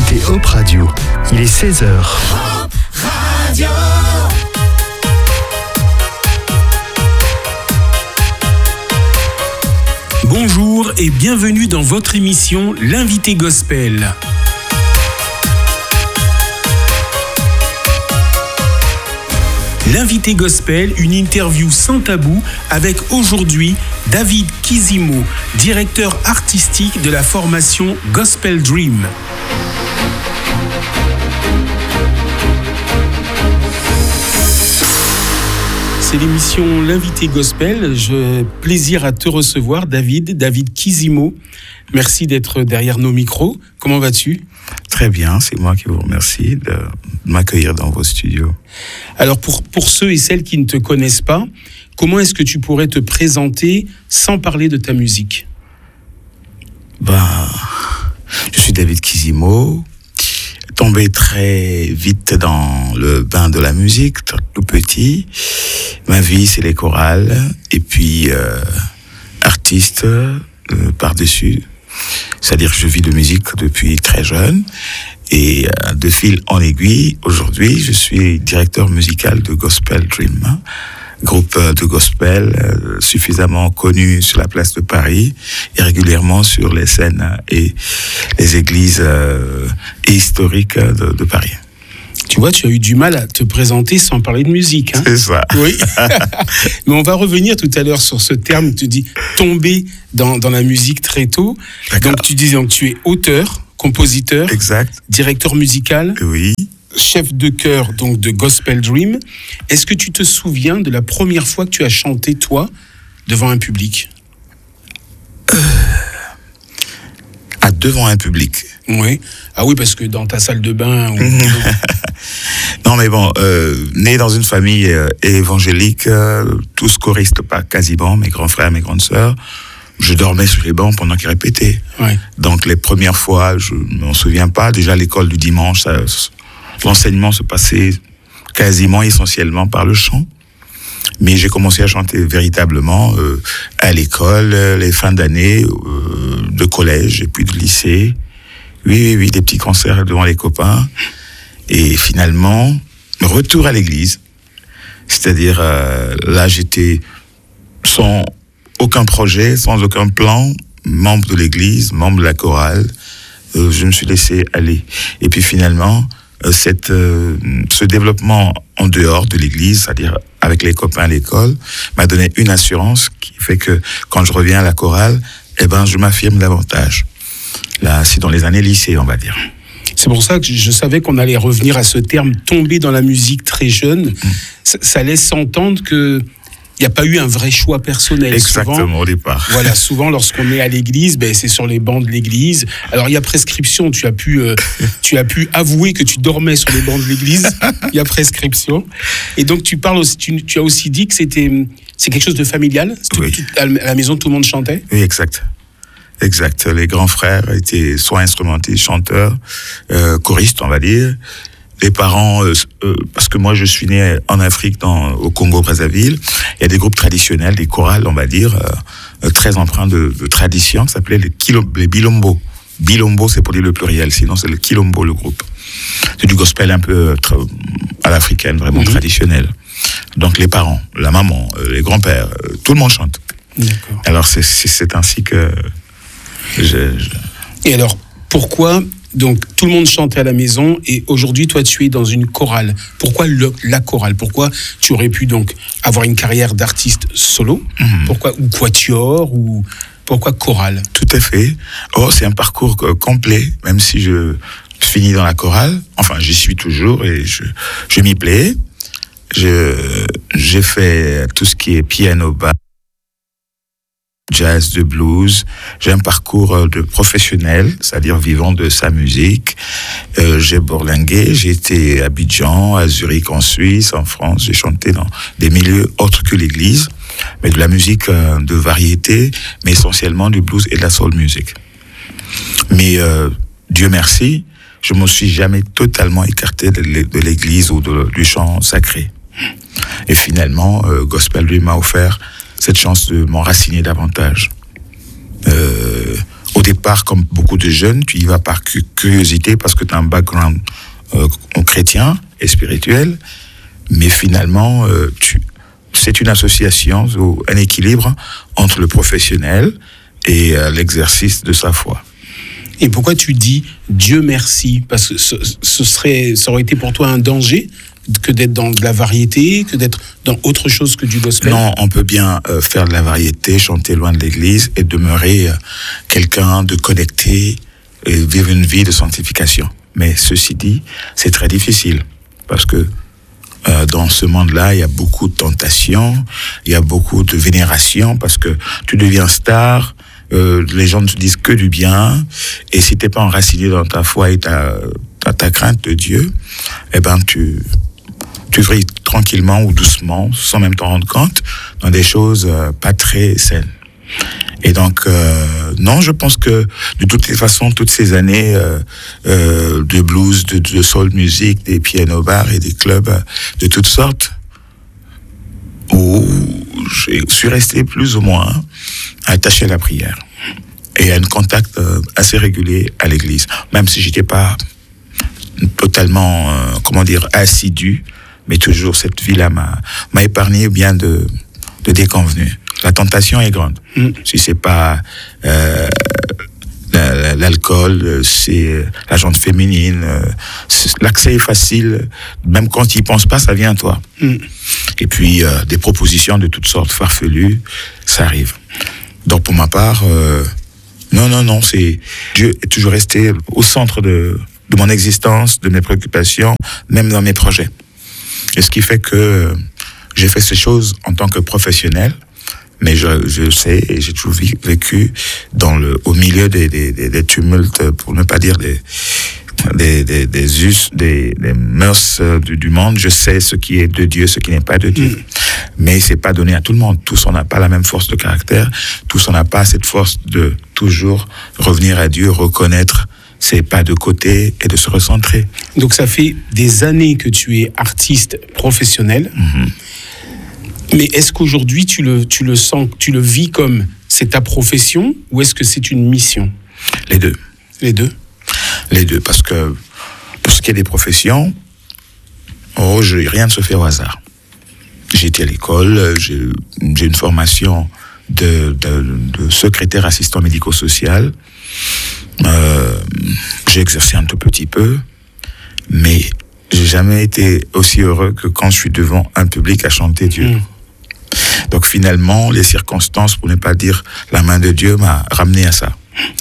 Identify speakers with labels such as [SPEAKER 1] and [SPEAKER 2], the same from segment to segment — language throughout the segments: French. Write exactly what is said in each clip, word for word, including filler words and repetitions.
[SPEAKER 1] écoutez Hop Radio. Il est seize heures.
[SPEAKER 2] Hop Radio.
[SPEAKER 3] Bonjour et bienvenue dans votre émission L'invité Gospel. L'invité Gospel, une interview sans tabou avec aujourd'hui David Kizimo, directeur artistique de la formation Gospel Dream. C'est l'émission L'invité Gospel. J'ai plaisir à te recevoir, David, David Kizimo. Merci d'être derrière nos micros. Comment vas-tu ?
[SPEAKER 4] Très bien, c'est moi qui vous remercie de m'accueillir dans vos studios.
[SPEAKER 3] Alors, pour, pour ceux et celles qui ne te connaissent pas, comment est-ce que tu pourrais te présenter sans parler de ta musique ?
[SPEAKER 4] Ben, je suis David Kizimo, tombé très vite dans le bain de la musique, tout petit. Ma vie, c'est les chorales, et puis euh, artiste euh, par-dessus. C'est-à-dire que je vis de musique depuis très jeune, et euh, de fil en aiguille, aujourd'hui, je suis directeur musical de Gospel Dream, hein, groupe de gospel euh, suffisamment connu sur la place de Paris et régulièrement sur les scènes et les églises euh, historiques de, de Paris.
[SPEAKER 3] Tu vois, tu as eu du mal à te présenter sans parler de musique. Hein ?
[SPEAKER 4] C'est ça.
[SPEAKER 3] Oui. Mais on va revenir tout à l'heure sur ce terme. Tu dis tomber dans, dans la musique très tôt.
[SPEAKER 4] D'accord.
[SPEAKER 3] Donc tu disais que tu es auteur, compositeur,
[SPEAKER 4] Exact.
[SPEAKER 3] directeur musical,
[SPEAKER 4] Oui.
[SPEAKER 3] chef de chœur donc de Gospel Dream. Est-ce que tu te souviens de la première fois que tu as chanté, toi, devant un public ?
[SPEAKER 4] Euh... Ah, devant un public.
[SPEAKER 3] Oui. Ah oui, parce que dans ta salle de bain... Ou...
[SPEAKER 4] Non, mais bon, euh, né dans une famille euh, évangélique, euh, tous choristes, pas quasiment, mes grands frères, mes grandes sœurs, je dormais sur les bancs pendant qu'ils répétaient.
[SPEAKER 3] Ouais.
[SPEAKER 4] Donc, les premières fois, je ne m'en souviens pas. Déjà, à l'école du dimanche, ça, l'enseignement se passait quasiment, essentiellement par le chant. Mais j'ai commencé à chanter véritablement euh, à l'école, les fins d'année, euh, de collège et puis de lycée. Oui, oui, oui, des petits concerts devant les copains. Et finalement, retour à l'église. C'est-à-dire, euh, là, j'étais sans aucun projet, sans aucun plan, membre de l'église, membre de la chorale. Euh, je me suis laissé aller. Et puis finalement, euh, cette, euh, ce développement en dehors de l'église, c'est-à-dire avec les copains à l'école, m'a donné une assurance qui fait que quand je reviens à la chorale, eh ben, je m'affirme davantage. Là, c'est dans les années lycée, on va dire.
[SPEAKER 3] C'est pour ça que je savais qu'on allait revenir à ce terme « tomber dans la musique très jeune ». Mmh. Ça, ça laisse entendre qu'il n'y a pas eu un vrai choix personnel.
[SPEAKER 4] Exactement,
[SPEAKER 3] souvent,
[SPEAKER 4] au départ.
[SPEAKER 3] Voilà, souvent, lorsqu'on est à l'église, ben, c'est sur les bancs de l'église. Alors, il y a prescription. Tu as pu, euh, tu as pu avouer que tu dormais sur les bancs de l'église. Il y a prescription. Et donc, tu parles aussi, tu, tu as aussi dit que c'était, c'est quelque chose de familial.
[SPEAKER 4] Oui.
[SPEAKER 3] Tout, à la maison, tout le monde chantait.
[SPEAKER 4] Oui, exact. Exact. Les grands frères étaient soit instrumentistes, chanteurs, euh, choristes, on va dire. Les parents, euh, euh, parce que moi je suis né en Afrique, dans, au Congo-Brazzaville, il y a des groupes traditionnels, des chorales, on va dire, euh, très empreints de, de tradition, qui s'appelaient les, kilo, les bilombo. Bilombo, c'est pour dire le pluriel, sinon c'est le kilombo, le groupe. C'est du gospel un peu tra- à l'africaine, vraiment mmh. traditionnel. Donc les parents, la maman, euh, les grands-pères, euh, tout le monde chante.
[SPEAKER 3] D'accord.
[SPEAKER 4] Alors c'est, c'est, c'est ainsi que... Je, je...
[SPEAKER 3] Et alors, pourquoi donc tout le monde chantait à la maison et aujourd'hui toi tu es dans une chorale ? Pourquoi le, la chorale ? Pourquoi tu aurais pu donc avoir une carrière d'artiste solo ? Mm-hmm. Pourquoi ou quatuor ou pourquoi chorale ?
[SPEAKER 4] Tout à fait. Oh, c'est un parcours complet, même si je finis dans la chorale. Enfin, j'y suis toujours et je, je m'y plais. Je, j'ai fait tout ce qui est piano, basse, jazz, de blues. J'ai un parcours de professionnel, c'est-à-dire vivant de sa musique. Euh, j'ai bourlingué, j'ai été à Abidjan, à Zurich, en Suisse, en France. J'ai chanté dans des milieux autres que l'église, mais de la musique euh, de variété, mais essentiellement du blues et de la soul music. Mais euh, Dieu merci, je ne me suis jamais totalement écarté de l'église ou de, du chant sacré. Et finalement, euh, Gospel Dream m'a offert cette chance de m'enraciner davantage. Euh, au départ, comme beaucoup de jeunes, tu y vas par curiosité parce que tu as un background euh, chrétien et spirituel, mais finalement, euh, tu, c'est une association, ou un équilibre entre le professionnel et euh, l'exercice de sa foi.
[SPEAKER 3] Et pourquoi tu dis Dieu merci? Parce que ce, ce serait, ça aurait été pour toi un danger que d'être dans de la variété, que d'être dans autre chose que du gospel?
[SPEAKER 4] Non, on peut bien euh, faire de la variété, chanter loin de l'église et demeurer euh, quelqu'un de connecté et vivre une vie de sanctification. Mais ceci dit, c'est très difficile parce que euh, dans ce monde-là, il y a beaucoup de tentations, il y a beaucoup de vénération parce que tu deviens star. Euh, les gens ne te disent que du bien, et si t'es pas enraciné dans ta foi et ta, ta, ta crainte de Dieu, eh ben tu tu vrilles tranquillement ou doucement, sans même t'en rendre compte, dans des choses euh, pas très saines. Et donc euh, non, je pense que de toutes les façons, toutes ces années euh, euh, de blues, de, de soul music, des piano bars et des clubs euh, de toutes sortes, où je suis resté plus ou moins attaché à la prière et à un contact euh, assez régulier à l'église, même si j'étais pas totalement, euh, comment dire, assidu, mais toujours cette vie-là m'a, m'a épargné bien de, de déconvenues. La tentation est grande. Mm. Si c'est pas euh, la, la, l'alcool, c'est la jante féminine, c'est, l'accès est facile, même quand tu y penses pas, ça vient à toi. Mm. Et puis euh, des propositions de toutes sortes farfelues, ça arrive. Donc pour ma part, euh, non, non, non, c'est Dieu est toujours resté au centre de, de mon existence, de mes préoccupations, même dans mes projets. Et ce qui fait que euh, j'ai fait ces choses en tant que professionnel, mais je, je sais et j'ai toujours vécu dans le, au milieu des, des, des, des tumultes, pour ne pas dire des des des des us, des, des mœurs du, du monde. Je sais ce qui est de Dieu, ce qui n'est pas de Dieu. Mmh. Mais c'est pas donné à tout le monde. Tous on n'a pas la même force de caractère. Tous on n'a pas cette force de toujours revenir à Dieu, reconnaître ses pas de côté et de se recentrer.
[SPEAKER 3] Donc ça fait des années que tu es artiste professionnel. Mmh. Mais est-ce qu'aujourd'hui tu le tu le sens, tu le vis comme c'est ta profession ou est-ce que c'est une mission?
[SPEAKER 4] Les deux.
[SPEAKER 3] Les deux.
[SPEAKER 4] Les deux, parce que pour ce qui est des professions, oh, je, rien ne se fait au hasard. J'ai été à l'école, j'ai, j'ai une formation de, de, de secrétaire assistant médico-social. Euh, j'ai exercé un tout petit peu, mais j'ai jamais été aussi heureux que quand je suis devant un public à chanter Dieu. Mmh. Donc finalement, les circonstances, pour ne pas dire la main de Dieu, m'a ramené à ça.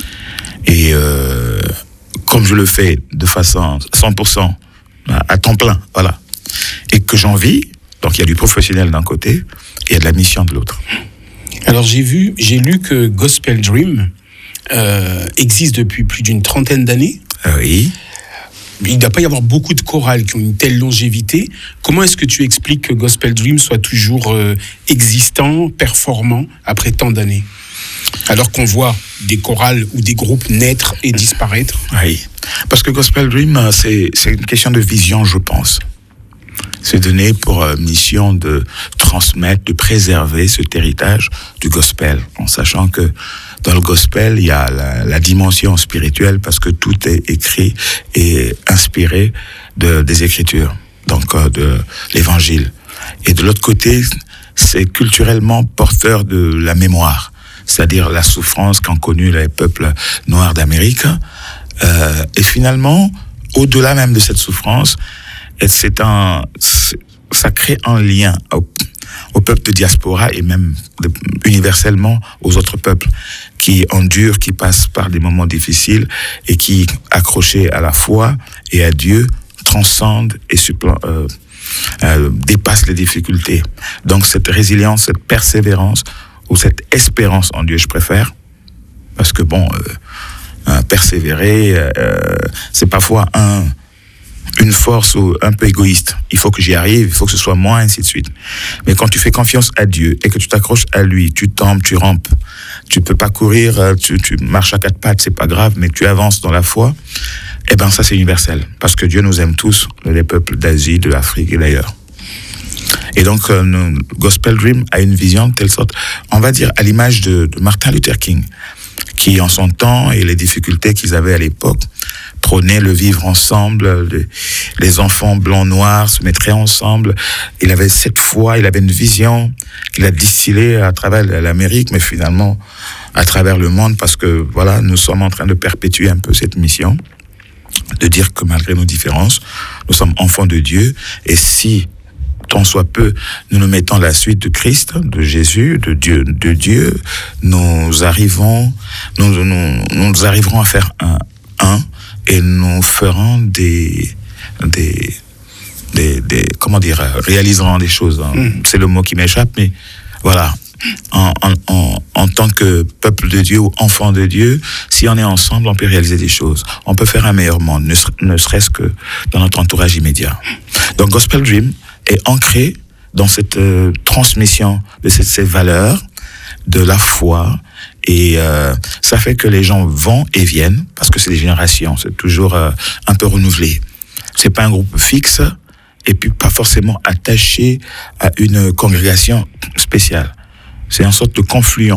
[SPEAKER 4] Et euh, comme je le fais de façon cent pour cent à temps plein, voilà, et que j'en vis, donc il y a du professionnel d'un côté et il y a de la mission de l'autre.
[SPEAKER 3] Alors j'ai vu, j'ai lu que Gospel Dream euh, existe depuis plus d'une trentaine d'années.
[SPEAKER 4] Euh, oui.
[SPEAKER 3] Il ne doit pas y avoir beaucoup de chorales qui ont une telle longévité. Comment est-ce que tu expliques que Gospel Dream soit toujours euh, existant, performant après tant d'années ? Alors qu'on voit des chorales ou des groupes naître et disparaître.
[SPEAKER 4] Oui, parce que Gospel Dream, c'est, c'est une question de vision, je pense. C'est donné pour euh, mission de transmettre, de préserver cet héritage du gospel, en sachant que dans le gospel, il y a la, la dimension spirituelle, parce que tout est écrit et inspiré de, des Écritures, donc euh, de l'Évangile. Et de l'autre côté, c'est culturellement porteur de la mémoire, c'est-à-dire la souffrance qu'ont connue les peuples noirs d'Amérique. Euh, et finalement, au-delà même de cette souffrance, c'est un, c'est, ça crée un lien au, au peuple de diaspora et même de, universellement aux autres peuples qui endurent, qui passent par des moments difficiles et qui, accrochés à la foi et à Dieu, transcendent et supplant, euh, euh, dépassent les difficultés. Donc cette résilience, cette persévérance, ou cette espérance en Dieu, je préfère, parce que bon, euh, euh, persévérer, euh, c'est parfois un, une force ou un peu égoïste. Il faut que j'y arrive, il faut que ce soit moi, ainsi de suite. Mais quand tu fais confiance à Dieu et que tu t'accroches à lui, tu tombes, tu rampes, tu peux pas courir, tu, tu marches à quatre pattes, c'est pas grave, mais tu avances dans la foi, eh ben ça c'est universel, parce que Dieu nous aime tous, les peuples d'Asie, de l'Afrique et d'ailleurs. Et donc, euh, Gospel Dream a une vision de telle sorte, on va dire à l'image de, de Martin Luther King, qui, en son temps et les difficultés qu'ils avaient à l'époque, prônaient le vivre ensemble. Les, les enfants blancs, noirs se mettraient ensemble. Il avait cette foi, il avait une vision qu'il a distillée à travers l'Amérique, mais finalement à travers le monde, parce que voilà, nous sommes en train de perpétuer un peu cette mission, de dire que malgré nos différences, nous sommes enfants de Dieu, et si tant soit peu, nous nous mettons à la suite de Christ, de Jésus, de Dieu, de Dieu, nous arrivons, nous, nous, nous arriverons à faire un, un, et nous ferons des, des, des, des, comment dire, réaliserons des choses. Hein. Mm. C'est le mot qui m'échappe, mais voilà. En, en, en, en tant que peuple de Dieu ou enfant de Dieu, si on est ensemble, on peut réaliser des choses. On peut faire un meilleur monde, ne, ne serait-ce que dans notre entourage immédiat. Donc, Gospel Dream est ancré dans cette euh, transmission de ces, ces valeurs, de la foi, et euh, ça fait que les gens vont et viennent, parce que c'est des générations, c'est toujours euh, un peu renouvelé. C'est pas un groupe fixe, et puis pas forcément attaché à une congrégation spéciale. C'est une sorte de confluent.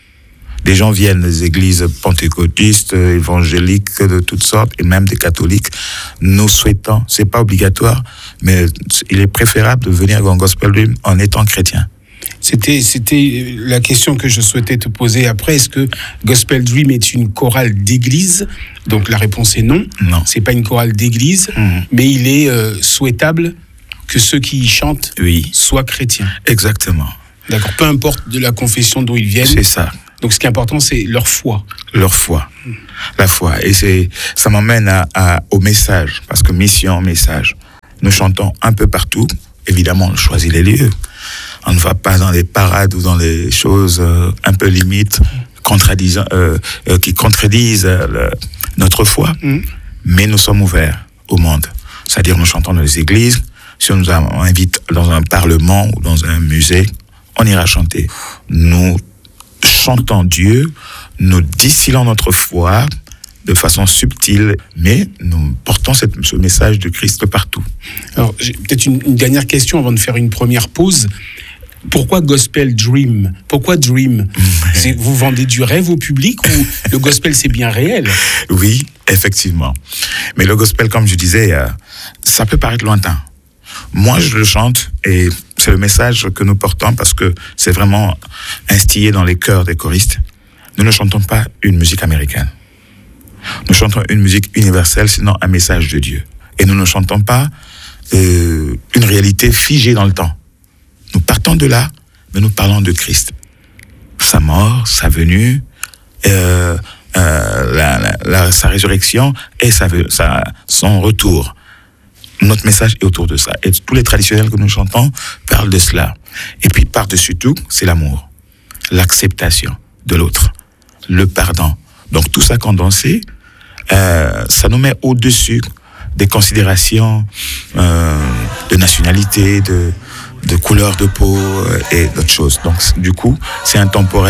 [SPEAKER 4] Des gens viennent des églises pentecôtistes, évangéliques, de toutes sortes, et même des catholiques. Nous souhaitons, c'est pas obligatoire, mais il est préférable de venir à Gospel Dream en étant chrétien.
[SPEAKER 3] C'était, c'était la question que je souhaitais te poser après. Est-ce que Gospel Dream est une chorale d'église ? Donc la réponse est non.
[SPEAKER 4] Non.
[SPEAKER 3] C'est pas une chorale d'église, mmh. mais il est euh, souhaitable que ceux qui y chantent
[SPEAKER 4] oui.
[SPEAKER 3] soient chrétiens.
[SPEAKER 4] Exactement.
[SPEAKER 3] D'accord. Peu importe de la confession d'où ils viennent.
[SPEAKER 4] C'est ça.
[SPEAKER 3] Donc, ce qui est important, c'est leur foi.
[SPEAKER 4] Leur foi. Mmh. La foi. Et c'est, ça m'emmène à, à, au message. Parce que mission, message. Nous chantons un peu partout. Évidemment, on choisit les lieux. On ne va pas dans les parades ou dans les choses euh, un peu limites, contredisant, euh, euh, qui contredisent euh, le, notre foi. Mmh. Mais nous sommes ouverts au monde. C'est-à-dire, nous chantons dans les églises. Si on nous invite dans un parlement ou dans un musée, on ira chanter. Nous chantons Dieu, nous distillons notre foi de façon subtile, mais nous portons cette, ce message de Christ partout.
[SPEAKER 3] Alors, j'ai peut-être une, une dernière question avant de faire une première pause. Pourquoi Gospel Dream ? Pourquoi Dream ? C'est, vous vendez du rêve au public ou le gospel, c'est bien réel ?
[SPEAKER 4] Oui, effectivement. Mais le gospel, comme je disais, euh, ça peut paraître lointain. Moi, je le chante et c'est le message que nous portons parce que c'est vraiment instillé dans les cœurs des choristes. Nous ne chantons pas une musique américaine. Nous chantons une musique universelle, sinon un message de Dieu. Et nous ne chantons pas euh, une réalité figée dans le temps. Nous partons de là, mais nous parlons de Christ. Sa mort, sa venue, euh, euh, la, la, la, sa résurrection et sa, sa, son retour. Notre message est autour de ça. Et tous les traditionnels que nous chantons parlent de cela. Et puis, par-dessus tout, c'est l'amour, l'acceptation de l'autre, le pardon. Donc, tout ça condensé, euh, ça nous met au-dessus des considérations euh, de nationalité, de, de couleur de peau et d'autres choses. Donc, du coup, c'est intemporel.